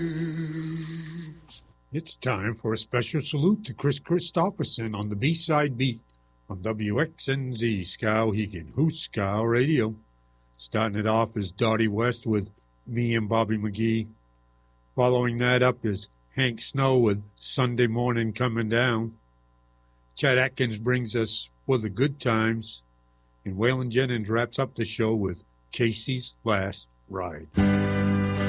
It's time for a special salute to Chris Christopherson on the B-Side Beat on WXNZ Skowhegan, Who's Skow Radio. Starting it off is Dottie West with Me and Bobby McGee. Following that up is Hank Snow with Sunday Morning Coming Down. Chad Atkins brings us For the Good Times. And Waylon Jennings wraps up the show with Casey's Last Ride.